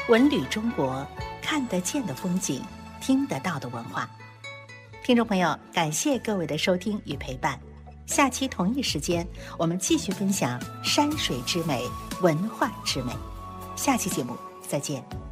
文旅中国，看得见的风景，听得到的文化。听众朋友，感谢各位的收听与陪伴。下期同一时间，我们继续分享山水之美、文化之美。下期节目再见。